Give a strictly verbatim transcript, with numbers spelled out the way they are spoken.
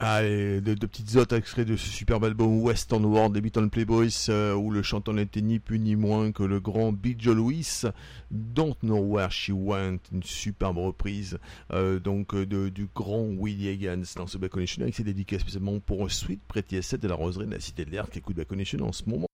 Allez, de, de petites notes extraits de ce superbe album Western World des Beatle Playboys, euh, où le chanteur n'était ni plus ni moins que le grand Big Joe Louis. Don't Know Where She Went, une superbe reprise euh, donc de, du grand Willie Higgins dans ce Back Connection, avec ses dédicaces spécialement pour Sweet Pretty Estate de la Roseraie de la Cité de l'Air qui écoute Back Connection en ce moment.